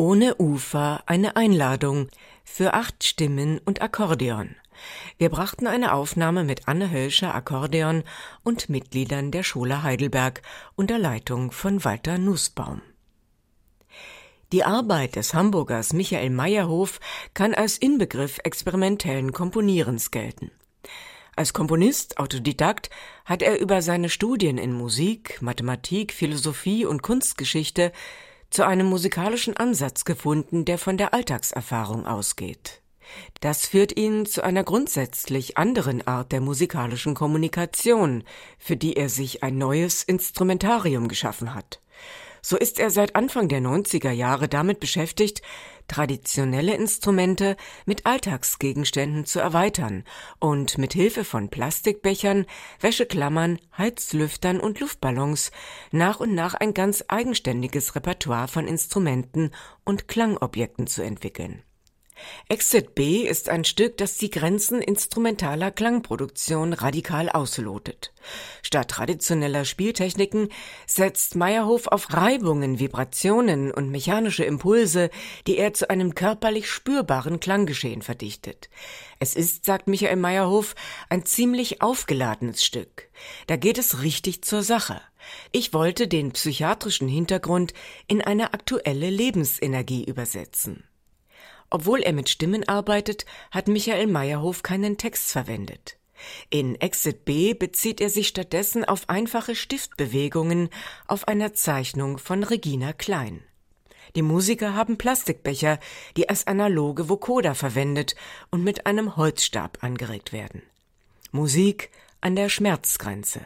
Ohne Ufer eine Einladung für 8 Stimmen und Akkordeon. Wir brachten eine Aufnahme mit Anne Hölscher Akkordeon und Mitgliedern der Schola Heidelberg unter Leitung von Walter Nußbaum. Die Arbeit des Hamburgers Michael Meyerhof kann als Inbegriff experimentellen Komponierens gelten. Als Komponist, Autodidakt, hat er über seine Studien in Musik, Mathematik, Philosophie und Kunstgeschichte zu einem musikalischen Ansatz gefunden, der von der Alltagserfahrung ausgeht. Das führt ihn zu einer grundsätzlich anderen Art der musikalischen Kommunikation, für die er sich ein neues Instrumentarium geschaffen hat. So ist er seit Anfang der 90er Jahre damit beschäftigt, traditionelle Instrumente mit Alltagsgegenständen zu erweitern und mit Hilfe von Plastikbechern, Wäscheklammern, Heizlüftern und Luftballons nach und nach ein ganz eigenständiges Repertoire von Instrumenten und Klangobjekten zu entwickeln. Exit B ist ein Stück, das die Grenzen instrumentaler Klangproduktion radikal auslotet. Statt traditioneller Spieltechniken setzt Meyerhof auf Reibungen, Vibrationen und mechanische Impulse, die er zu einem körperlich spürbaren Klanggeschehen verdichtet. Es ist, sagt Michael Meyerhof, ein ziemlich aufgeladenes Stück. Da geht es richtig zur Sache. Ich wollte den psychiatrischen Hintergrund in eine aktuelle Lebensenergie übersetzen. Obwohl er mit Stimmen arbeitet, hat Michael Meyerhof keinen Text verwendet. In Exit B bezieht er sich stattdessen auf einfache Stiftbewegungen auf einer Zeichnung von Regina Klein. Die Musiker haben Plastikbecher, die als analoge Vocoder verwendet und mit einem Holzstab angeregt werden. Musik an der Schmerzgrenze.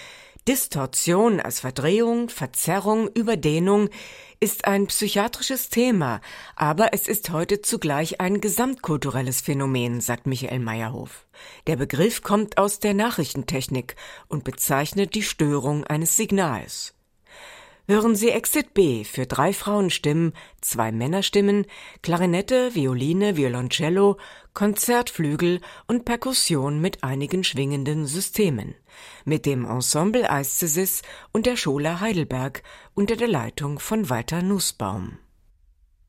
Distortion als Verdrehung, Verzerrung, Überdehnung ist ein psychiatrisches Thema, aber es ist heute zugleich ein gesamtkulturelles Phänomen, sagt Michael Meyerhof. Der Begriff kommt aus der Nachrichtentechnik und bezeichnet die Störung eines Signals. Hören Sie Exit B für 3 Frauenstimmen, 2 Männerstimmen, Klarinette, Violine, Violoncello, Konzertflügel und Perkussion mit einigen schwingenden Systemen. Mit dem Ensemble Aesthesis und der Schola Heidelberg unter der Leitung von Walter Nußbaum.